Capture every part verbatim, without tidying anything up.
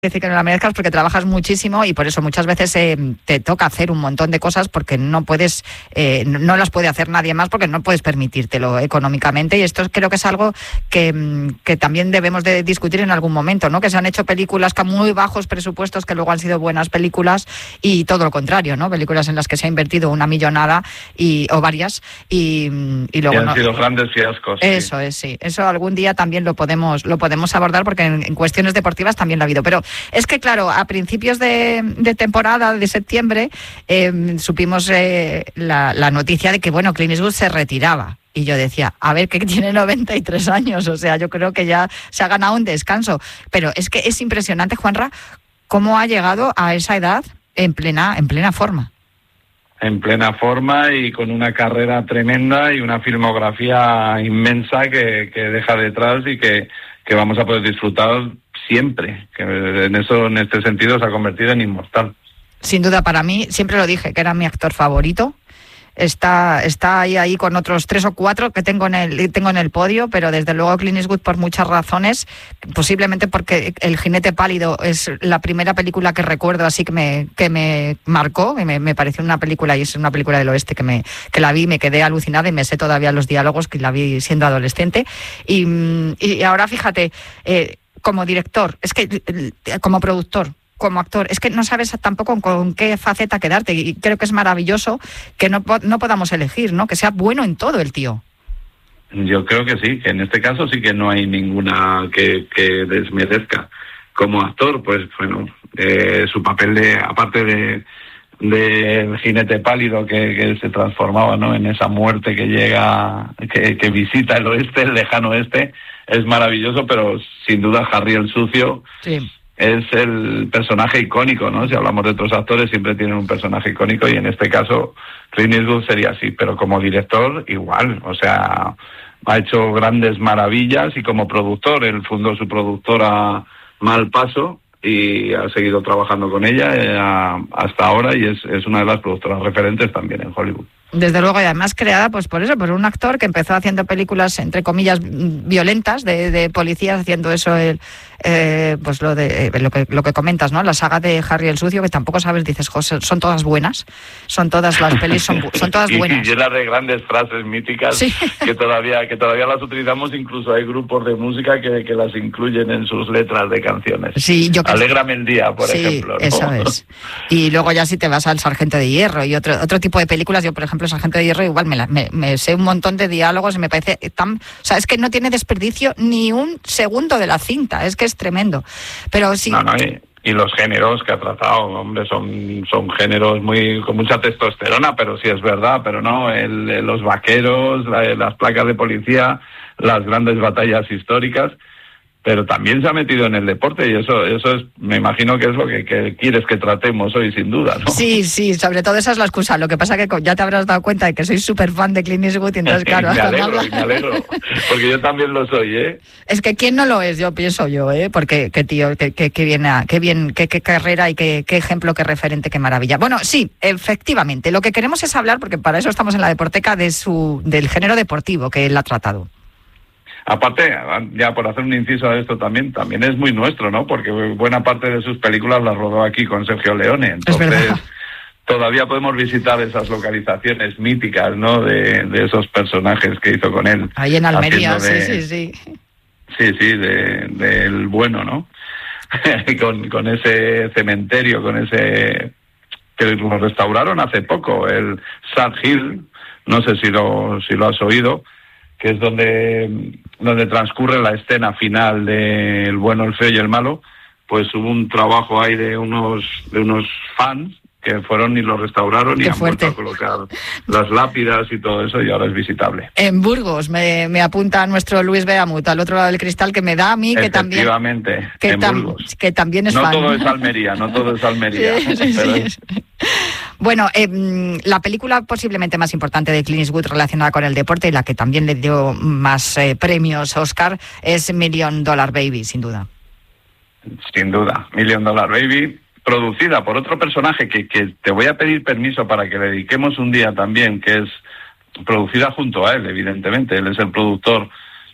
decir que no la merezcas porque trabajas muchísimo y por eso muchas veces eh, te toca hacer un montón de cosas porque no puedes, eh, no las puede hacer nadie más porque no puedes permitírtelo económicamente, y esto creo que es algo que, que también debemos de discutir en algún momento, ¿no? Que se han hecho películas con muy bajos presupuestos que luego han sido buenas películas y todo lo contrario, ¿no? Películas en las que se ha invertido una millonada y, o varias y, y luego y han no, sido grandes fiascos. Eso sí. es, sí. Eso algún día también lo podemos, lo podemos abordar porque en, en cuestiones deportivas también lo ha habido, pero es que, claro, a principios de, de temporada, de septiembre, eh, supimos eh, la, la noticia de que, bueno, Clint Eastwood se retiraba. Y yo decía, a ver, que tiene noventa y tres años, o sea, yo creo que ya se ha ganado un descanso. Pero es que es impresionante, Juanra, cómo ha llegado a esa edad en plena, en plena forma. En plena forma y con una carrera tremenda y una filmografía inmensa que, que deja detrás y que, que vamos a poder disfrutar siempre, que en eso, en este sentido, se ha convertido en inmortal. Sin duda, para mí, siempre lo dije, que era mi actor favorito. Está, está ahí, ahí con otros tres o cuatro que tengo en el, tengo en el podio, pero desde luego Clint Eastwood por muchas razones, posiblemente porque El jinete pálido es la primera película que recuerdo así que me, que me marcó, que me, me pareció una película, y es una película del oeste que me, que la vi, me quedé alucinada y me sé todavía los diálogos, que la vi siendo adolescente. Y, y ahora fíjate, eh, como director, es que como productor, como actor, es que no sabes tampoco con qué faceta quedarte, y creo que es maravilloso que no, no podamos elegir, ¿no? Que sea bueno en todo el tío. Yo creo que sí, que en este caso sí que no hay ninguna que, que desmerezca. Como actor, pues bueno, eh, su papel de, aparte de del jinete pálido que, que se transformaba, ¿no?, en esa muerte que llega, que, que visita el oeste, el lejano oeste, es maravilloso, pero sin duda Harry el Sucio sí. es el personaje icónico, ¿no? Si hablamos de otros actores, siempre tienen un personaje icónico, y en este caso Clint Eastwood sería así, pero como director igual, o sea, ha hecho grandes maravillas, y como productor, él fundó su productora Malpaso y ha seguido trabajando con ella eh, hasta ahora, y es, es una de las productoras referentes también en Hollywood. Desde luego, y además creada pues por eso, por un actor que empezó haciendo películas, entre comillas, violentas, de, de policías, haciendo eso, el, eh, pues lo de eh, lo que lo que comentas, ¿no? La saga de Harry el Sucio, que tampoco sabes, dices, José, son todas buenas, son todas las pelis, son, son todas buenas. Y llenas de grandes frases míticas, sí. que todavía que todavía las utilizamos, incluso hay grupos de música que, que las incluyen en sus letras de canciones. Sí, yo que Alégrame el día, por sí, ejemplo, ¿no? Eso es. Y luego ya si te vas al Sargento de Hierro y otro otro tipo de películas, yo por ejemplo Sargento de Hierro igual me, la, me, me sé un montón de diálogos y me parece tan, o sea, es que no tiene desperdicio ni un segundo de la cinta, es que es tremendo. Pero sí. No, no, y, y los géneros que ha tratado, hombre, son son géneros muy con mucha testosterona, pero sí es verdad, pero no, el, el, los vaqueros, la, las placas de policía, las grandes batallas históricas. Pero también se ha metido en el deporte, y eso eso es, me imagino que es lo que, que quieres que tratemos hoy, sin duda, ¿no? Sí, sí, sobre todo esa es la excusa. Lo que pasa que ya te habrás dado cuenta de que soy súper fan de Clint Eastwood, y entonces, claro... me alegro, me alegro, porque yo también lo soy, ¿eh? Es que ¿quién no lo es? Yo pienso yo, ¿eh? Porque, qué tío, qué, qué, qué bien, qué bien, qué, qué carrera y qué, qué ejemplo, qué referente, qué maravilla. Bueno, sí, efectivamente, lo que queremos es hablar, porque para eso estamos en la Deporteca, de su, del género deportivo que él ha tratado. Aparte, ya por hacer un inciso a esto también, también es muy nuestro, ¿no? Porque buena parte de sus películas las rodó aquí con Sergio Leone. Entonces, todavía podemos visitar esas localizaciones míticas, ¿no? De, de esos personajes que hizo con él. Ahí en Almería, de, sí, sí, sí. Sí, sí, del de bueno, ¿no? con, con ese cementerio, con ese... que lo restauraron hace poco, el Sad Hill, no sé si lo, si lo has oído, que es donde, donde transcurre la escena final de El bueno, el feo y el malo. Pues hubo un trabajo ahí de unos de unos fans que fueron y lo restauraron. Qué y han fuerte. Vuelto a colocar las lápidas y todo eso, y ahora es visitable. En Burgos, me, me apunta nuestro Luis Beamut, al otro lado del cristal, que me da a mí que también... Efectivamente, que en tam, Burgos. Que también es no fan. No todo es Almería, no todo es Almería. Sí, sí, pero sí. Es... Bueno, eh, la película posiblemente más importante de Clint Eastwood relacionada con el deporte, y la que también le dio más eh, premios Oscar, es Million Dollar Baby, sin duda. Sin duda, Million Dollar Baby, producida por otro personaje que, que te voy a pedir permiso para que le dediquemos un día también, que es producida junto a él, evidentemente. Él es el productor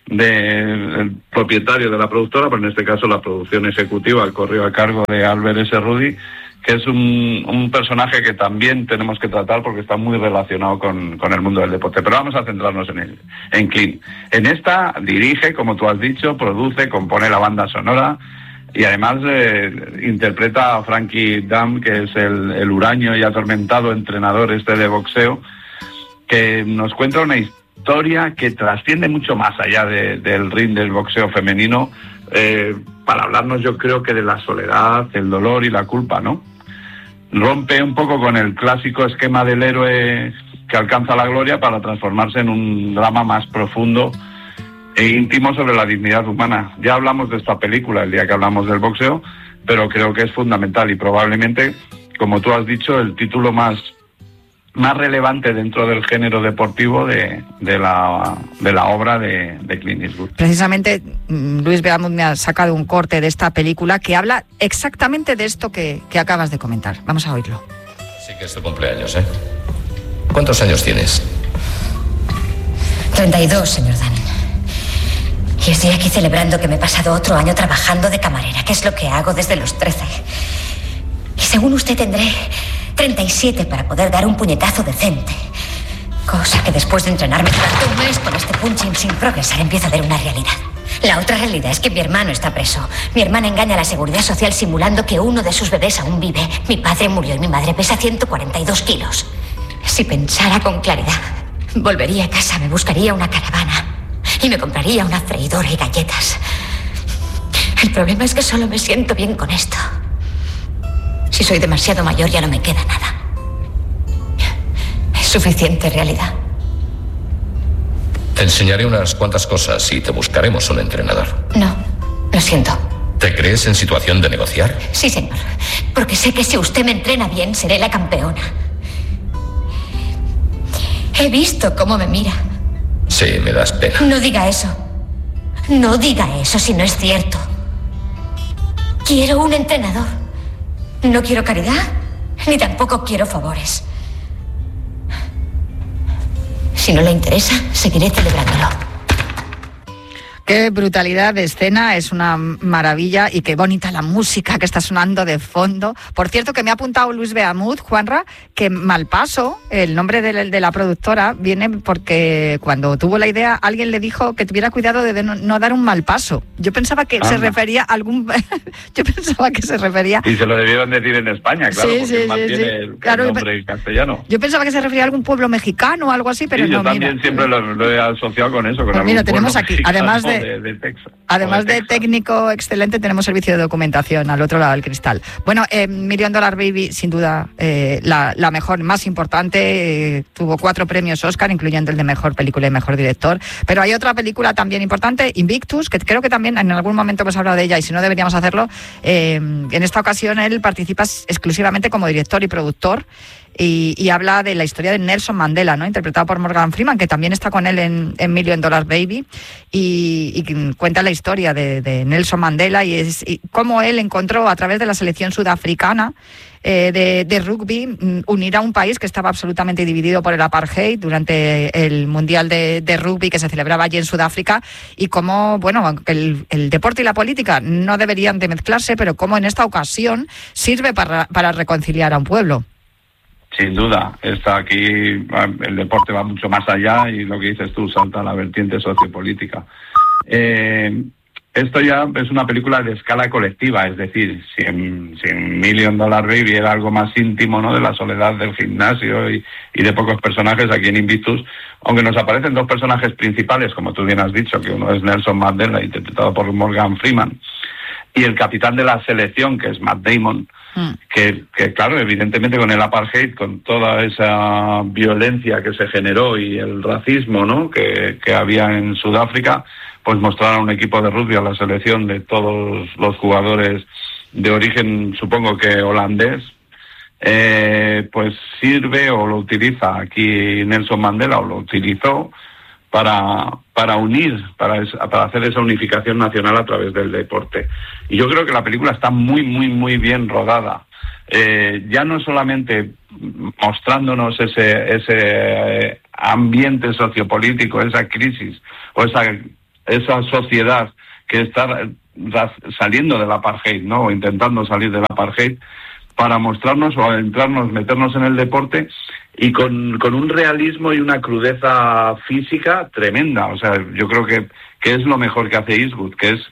del propietario de la productora, pero en este caso la producción ejecutiva corrió a cargo de Albert S. Ruddy, que es un, un personaje que también tenemos que tratar porque está muy relacionado con, con el mundo del deporte. Pero vamos a centrarnos en él, en Clint. En esta dirige, como tú has dicho, produce, compone la banda sonora y además eh, interpreta a Frankie Dunn, que es el, el huraño y atormentado entrenador este de boxeo, que nos cuenta una historia historia que trasciende mucho más allá de, del ring del boxeo femenino, eh, para hablarnos, yo creo, que de la soledad, el dolor y la culpa, ¿no? Rompe un poco con el clásico esquema del héroe que alcanza la gloria para transformarse en un drama más profundo e íntimo sobre la dignidad humana. Ya hablamos de esta película el día que hablamos del boxeo, pero creo que es fundamental y probablemente, como tú has dicho, el título más más relevante dentro del género deportivo de, de, la, de la obra de, de Clint Eastwood. Precisamente Luis Beamud me ha sacado un corte de esta película que habla exactamente de esto que, que acabas de comentar. Vamos a oírlo. Sí que es tu cumpleaños, ¿eh? ¿Cuántos años tienes? treinta y dos, señor Dan. Y estoy aquí celebrando que me he pasado otro año trabajando de camarera, que es lo que hago desde los trece. Y según usted tendré treinta y siete para poder dar un puñetazo decente. Cosa que después de entrenarme durante un mes con este punching sin progresar empieza a ver una realidad. La otra realidad es que mi hermano está preso. Mi hermana engaña a la seguridad social simulando que uno de sus bebés aún vive. Mi padre murió y mi madre pesa ciento cuarenta y dos kilos. Si pensara con claridad, volvería a casa, me buscaría una caravana y me compraría una freidora y galletas. El problema es que solo me siento bien con esto. Si soy demasiado mayor ya no me queda nada. Es suficiente realidad. Te enseñaré unas cuantas cosas y te buscaremos un entrenador. No, lo siento. ¿Te crees en situación de negociar? Sí, señor. Porque sé que si usted me entrena bien, seré la campeona. He visto cómo me mira. Sí, me das pena. No diga eso. No diga eso si no es cierto. Quiero un entrenador. No quiero caridad, ni tampoco quiero favores. Si no le interesa, seguiré celebrándolo. Qué brutalidad de escena, es una maravilla y qué bonita la música que está sonando de fondo. Por cierto, que me ha apuntado Luis Beamud, Juanra, que Malpaso, el nombre de la, de la productora, viene porque cuando tuvo la idea alguien le dijo que tuviera cuidado de no, no dar un mal paso. Yo pensaba que Anda. se refería a algún... Yo pensaba que se refería... Y se lo debieron decir en España, claro, sí, porque sí, mantiene sí, sí. el, claro, el nombre castellano. Yo pensaba que se refería a algún pueblo mexicano o algo así, pero sí, no, yo también mira. siempre lo, lo he asociado con eso, con pues algún mira, tenemos pueblo aquí, además de... De, de Texas, Además de, de técnico excelente, tenemos servicio de documentación al otro lado del cristal. Bueno, eh, Million Dollar Baby, sin duda, eh, la, la mejor, más importante. Eh, tuvo cuatro premios Oscar, incluyendo el de mejor película y mejor director. Pero hay otra película también importante, Invictus, que creo que también en algún momento hemos hablado de ella y si no deberíamos hacerlo. Eh, en esta ocasión él participa exclusivamente como director y productor. Y, y habla de la historia de Nelson Mandela, ¿no? Interpretado por Morgan Freeman, que también está con él en, en Million Dollar Baby, y, y cuenta la historia de, de Nelson Mandela y, es, y cómo él encontró a través de la selección sudafricana eh, de, de rugby unir a un país que estaba absolutamente dividido por el apartheid durante el Mundial de, de Rugby que se celebraba allí en Sudáfrica, y cómo, bueno, el, el deporte y la política no deberían de mezclarse, pero cómo en esta ocasión sirve para, para reconciliar a un pueblo. Sin duda, está aquí, el deporte va mucho más allá y lo que dices tú salta a la vertiente sociopolítica. Eh, esto ya es una película de escala colectiva, es decir, si en, si en Million Dollar Baby era algo más íntimo, ¿no?, de la soledad del gimnasio y, y de pocos personajes, aquí en Invictus, aunque nos aparecen dos personajes principales, como tú bien has dicho, que uno es Nelson Mandela, interpretado por Morgan Freeman, y el capitán de la selección, que es Matt Damon, mm. que, que claro, evidentemente con el apartheid, con toda esa violencia que se generó y el racismo, ¿no?, que, que había en Sudáfrica, pues mostraron un equipo de rugby a la selección de todos los jugadores de origen, supongo que holandés, eh, pues sirve o lo utiliza aquí Nelson Mandela, o lo utilizó para para unir, para, para hacer esa unificación nacional a través del deporte. Y yo creo que la película está muy, muy, muy bien rodada. Eh, ya no solamente mostrándonos ese, ese ambiente sociopolítico, esa crisis o esa esa sociedad que está saliendo del apartheid, ¿no? O intentando salir del apartheid, para mostrarnos o adentrarnos, meternos en el deporte y con, con un realismo y una crudeza física tremenda. O sea, yo creo que, que es lo mejor que hace Eastwood, que es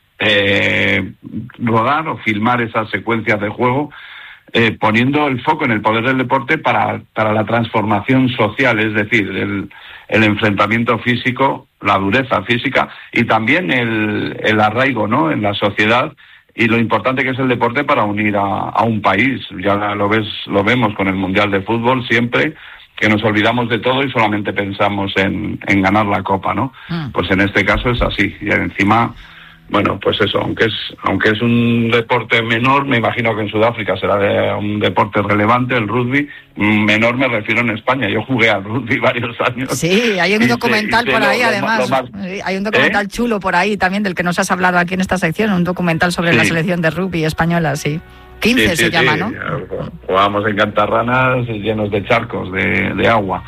eh, rodar o filmar esas secuencias de juego, eh, poniendo el foco en el poder del deporte para, para la transformación social, es decir, el, el enfrentamiento físico, la dureza física y también el, el arraigo, ¿no?, en la sociedad, y lo importante que es el deporte para unir a, a un país. Ya lo ves, lo vemos con el Mundial de Fútbol siempre, que nos olvidamos de todo y solamente pensamos en, en ganar la Copa, ¿no? Mm. Pues en este caso es así. Y encima, bueno, pues eso, aunque es aunque es un deporte menor, me imagino que en Sudáfrica será de un deporte relevante, el rugby. Menor me refiero en España. Yo jugué al rugby varios años. Sí, hay un documental sé, por ahí, lo, además. Lo más, hay un documental ¿eh? chulo por ahí también, del que nos has hablado aquí en esta sección, un documental sobre sí. la selección de rugby española, sí. quince sí, sí, se llama, sí. ¿no? Jugábamos en cantarranas llenos de charcos, de, de agua.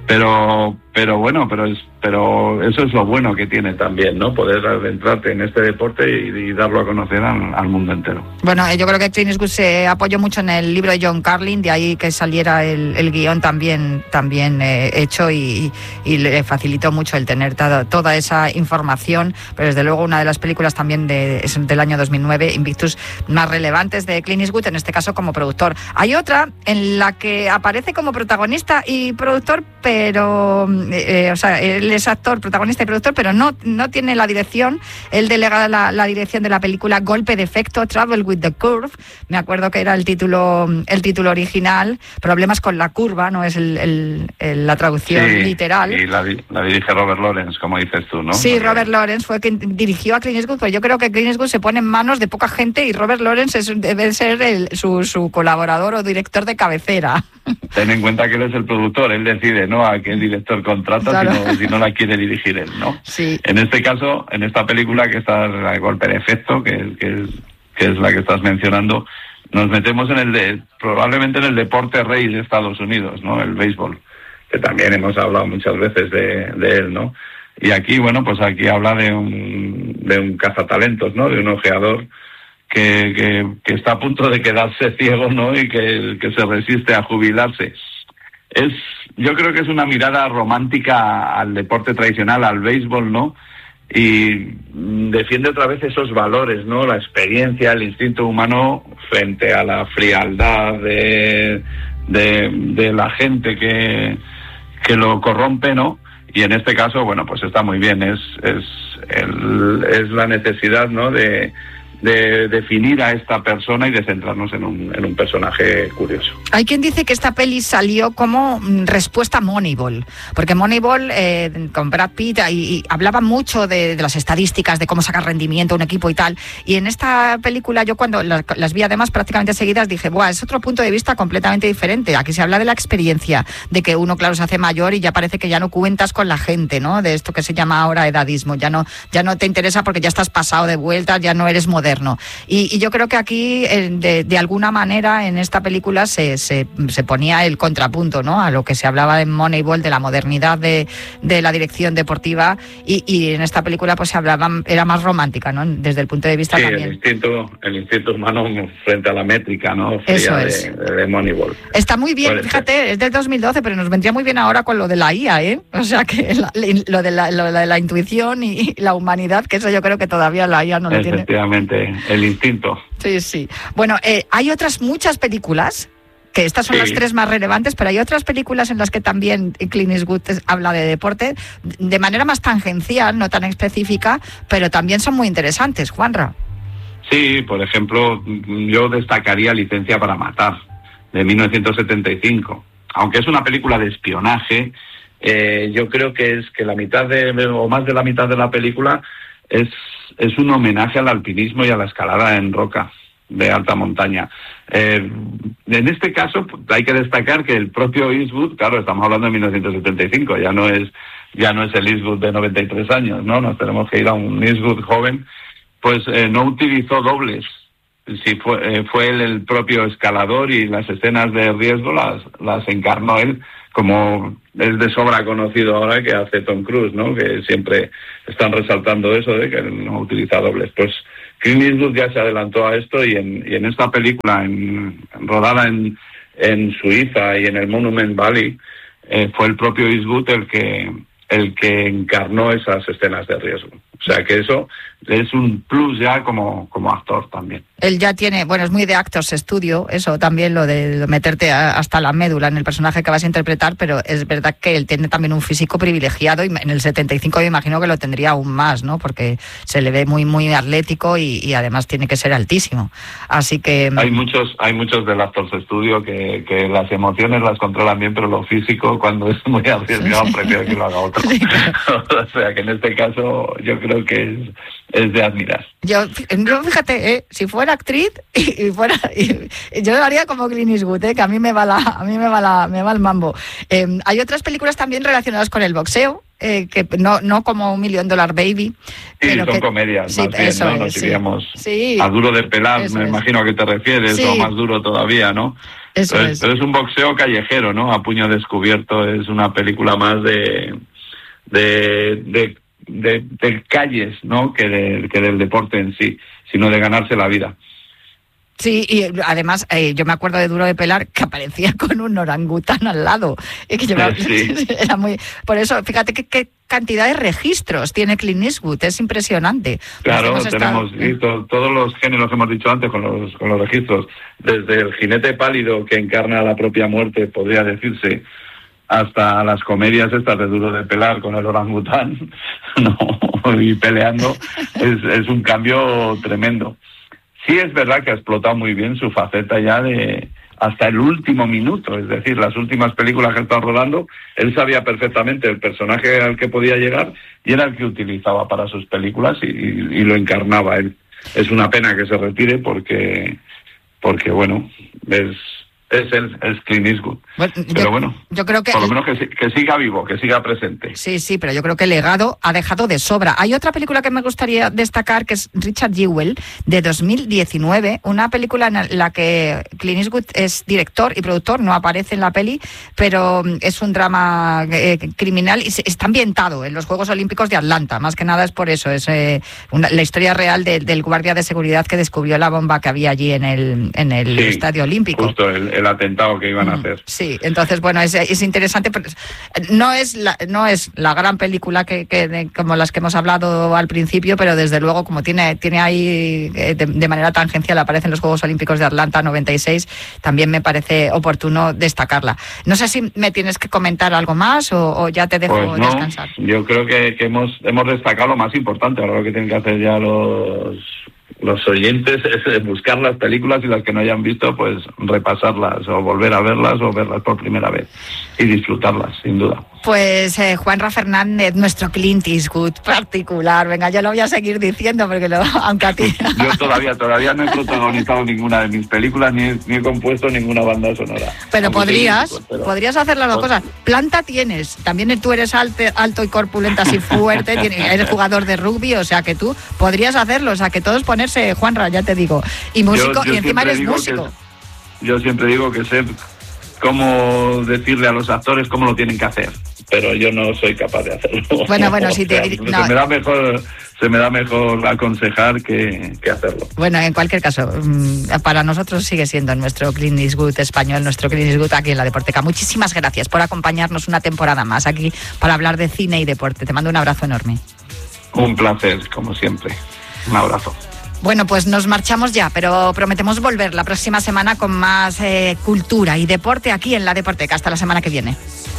Pero pero bueno, pero es pero eso es lo bueno que tiene también, ¿no? Poder adentrarte en este deporte y, y darlo a conocer al, al mundo entero. Bueno, yo creo que Clint Eastwood se apoyó mucho en el libro de John Carlin, de ahí que saliera el, el guión también también eh, hecho y, y le facilitó mucho el tener toda, toda esa información. Pero desde luego una de las películas también de, es del año dos mil nueve, Invictus, más relevantes de Clint Eastwood, en este caso como productor. Hay otra en la que aparece como protagonista y productor, pero eh, o sea, él es actor, protagonista y productor, pero no, no tiene la dirección. Él delega la, la dirección de la película Golpe de Efecto, Trouble with the Curve. Me acuerdo que era el título el título original. Problemas con la curva, no es el, el, el, la traducción sí, literal. Y la, la dirige Robert Lawrence, como dices tú, ¿no? Sí, Robert Lawrence fue quien dirigió a Clint Eastwood, pero yo creo que Clint Eastwood se pone en manos de poca gente y Robert Lawrence es, debe ser el, su, su colaborador o director de cabecera. Ten en cuenta que él es el productor, él decide, ¿no?, a qué director contrata, claro. si, no, si no la quiere dirigir él, ¿no? Sí. En este caso, en esta película que está el Golpe de Efecto, que, que, es, que es la que estás mencionando, nos metemos en el de, probablemente en el deporte rey de Estados Unidos, ¿no?, el béisbol, que también hemos hablado muchas veces de, de él, ¿no? Y aquí, bueno, pues aquí habla de un, de un cazatalentos, ¿no?, de un ojeador que, que, que está a punto de quedarse ciego, ¿no?, y que, que se resiste a jubilarse. Es, yo creo que es una mirada romántica al deporte tradicional, al béisbol, ¿no? Y defiende otra vez esos valores, ¿no? La experiencia, el instinto humano frente a la frialdad de, de, de la gente que, que lo corrompe, ¿no? Y en este caso, bueno, pues está muy bien. Es, es, el, es la necesidad, ¿no?, de... de definir a esta persona y de centrarnos en un, en un personaje curioso. Hay quien dice que esta peli salió como respuesta a Moneyball, porque Moneyball eh, con Brad Pitt y, y hablaba mucho de, de las estadísticas, de cómo sacar rendimiento a un equipo y tal, y en esta película yo cuando las, las vi además prácticamente seguidas dije, buah, es otro punto de vista completamente diferente. Aquí se habla de la experiencia, de que uno, claro, se hace mayor y ya parece que ya no cuentas con la gente, ¿no?, de esto que se llama ahora edadismo, ya no, ya no te interesa porque ya estás pasado de vueltas, ya no eres moderno. Y, y yo creo que aquí, de, de alguna manera, en esta película se, se, se ponía el contrapunto, ¿no?, a lo que se hablaba en Moneyball, de la modernidad de, de la dirección deportiva, y, y en esta película pues se hablaba, era más romántica, ¿no?, desde el punto de vista sí, también. el instinto, el instinto humano frente a la métrica, ¿no?, eso es. De, de Moneyball. Está muy bien, Puede fíjate, ser. Es del dos mil doce, pero nos vendría muy bien ahora con lo de la I A, ¿eh? O sea, que la, lo, de la, lo de la intuición y la humanidad, que eso yo creo que todavía la I A no lo tiene. Efectivamente. El instinto. Sí, sí. Bueno, eh, hay otras muchas películas, que estas son sí. las tres más relevantes, pero hay otras películas en las que también Clint Eastwood habla de deporte de manera más tangencial, no tan específica, pero también son muy interesantes, Juanra. Sí, por ejemplo, yo destacaría Licencia para matar, de mil novecientos setenta y cinco. Aunque es una película de espionaje, eh, yo creo que es que la mitad de, o más de la mitad de la película es es un homenaje al alpinismo y a la escalada en roca de alta montaña. Eh, en este caso hay que destacar que el propio Eastwood, claro, estamos hablando de mil novecientos setenta y cinco, ya no es ya no es el Eastwood de noventa y tres años, ¿no? Nos tenemos que ir a un Eastwood joven, pues eh, no utilizó dobles sí fue, eh, fue él el propio escalador y las escenas de riesgo las, las encarnó él, como es de sobra conocido ahora que hace Tom Cruise, ¿no? Que siempre están resaltando eso de que no utiliza dobles. Pues Clint Eastwood ya se adelantó a esto y en, y en esta película, en, rodada en, en Suiza y en el Monument Valley, eh, fue el propio Eastwood el que, el que encarnó esas escenas de riesgo. O sea que eso es un plus ya como, como actor también. Él ya tiene, bueno, es muy de Actors Studio, eso también, lo de meterte a, hasta la médula en el personaje que vas a interpretar, pero es verdad que él tiene también un físico privilegiado y en el setenta y cinco me imagino que lo tendría aún más, ¿no? Porque se le ve muy muy atlético y, y además tiene que ser altísimo. Así que... Hay muchos hay muchos del Actors Studio que, que las emociones las controlan bien, pero lo físico, cuando es muy arriesgado, sí, prefiero que lo haga otro. Sí, claro. O sea que en este caso yo creo que es, es de admirar. Yo, yo fíjate, eh, si fuera actriz y, y fuera y, y yo lo haría como Clint Eastwood, eh, que a mí me va la a mí me va la me va el mambo. Eh, hay otras películas también relacionadas con el boxeo, eh, que no no como un Million Dollar Baby, sí, pero son que, comedias, sí, más bien, eso ¿no? es, Nos iríamos sí, a Duro de Pelar, me es. imagino a qué te refieres, sí, o más duro todavía, ¿no? Eso pero, es. pero es un boxeo callejero, ¿no? A puño descubierto, es una película más de de, de De, de calles, ¿no? Que, de, que del deporte en sí, sino de ganarse la vida. Sí, y además eh, yo me acuerdo de Duro de Pelar que aparecía con un orangután al lado. Y que llevaba, sí. Era muy, por eso, fíjate qué que cantidad de registros tiene Clint Eastwood, es impresionante. Claro, tenemos estado... y to, todos los géneros que hemos dicho antes con los, con los registros, desde el jinete pálido que encarna la propia muerte, podría decirse, hasta las comedias estas de Duro de Pelar con el orangután, no, y peleando, es, es un cambio tremendo. Sí es verdad que ha explotado muy bien su faceta ya de hasta el último minuto, es decir, las últimas películas que están rodando, él sabía perfectamente el personaje al que podía llegar y era el que utilizaba para sus películas y, y, y lo encarnaba él. Es una pena que se retire porque, porque bueno, es... es el es Clint Eastwood. Bueno, pero yo, bueno, yo creo que por lo menos que, que siga vivo, que siga presente. Sí, sí, pero yo creo que el legado ha dejado de sobra. Hay otra película que me gustaría destacar, que es Richard Jewell, de dos mil diecinueve, una película en la que Clint Eastwood es director y productor, no aparece en la peli, pero es un drama eh, criminal y está ambientado en los Juegos Olímpicos de Atlanta, más que nada es por eso, es eh, una, la historia real de, del guardia de seguridad que descubrió la bomba que había allí en el, en el sí, Estadio Olímpico. Justo el, el atentado que iban a hacer. Sí, entonces, bueno, es, es interesante, pero no es la, no es la gran película que, que de, como las que hemos hablado al principio, pero desde luego, como tiene, tiene ahí de, de manera tangencial, aparecen los Juegos Olímpicos de Atlanta noventa y seis, también me parece oportuno destacarla. No sé si me tienes que comentar algo más o, o ya te dejo pues no, descansar. Yo creo que, que hemos, hemos destacado lo más importante. Ahora lo que tienen que hacer ya los... los oyentes es buscar las películas y las que no hayan visto, pues repasarlas o volver a verlas o verlas por primera vez y disfrutarlas, sin duda. Pues eh, Juanra Fernández, nuestro Clint Eastwood particular. Venga, yo lo voy a seguir diciendo porque lo, aunque a ti... Yo todavía todavía no he protagonizado ninguna de mis películas ni he, ni he compuesto ninguna banda sonora. Pero aunque podrías, sí, pero... podrías hacer las dos pues... cosas. Planta tienes, también tú eres alto, alto y corpulenta, así fuerte, tienes, eres jugador de rugby, o sea que tú podrías hacerlo, o sea que todos ponerse, Juanra, ya te digo. Y músico, yo, yo y encima eres músico. Que, yo siempre digo que sé cómo decirle a los actores cómo lo tienen que hacer, pero yo no soy capaz de hacerlo. Bueno, bueno, si te... O sea, no. Se me da mejor, se me da mejor aconsejar que, que hacerlo. Bueno, en cualquier caso, para nosotros sigue siendo nuestro Clint Eastwood español, nuestro Clint Eastwood aquí en La Deporteca. Muchísimas gracias por acompañarnos una temporada más aquí para hablar de cine y deporte. Te mando un abrazo enorme. Un placer, como siempre. Un abrazo. Bueno, pues nos marchamos ya, pero prometemos volver la próxima semana con más eh, cultura y deporte aquí en La Deporteca. Hasta la semana que viene.